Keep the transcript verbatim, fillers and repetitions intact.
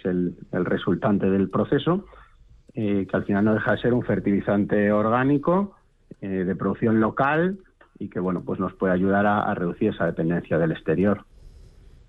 el, el resultante del proceso, eh, que al final no deja de ser un fertilizante orgánico eh, de producción local y que bueno, pues nos puede ayudar a, a reducir esa dependencia del exterior.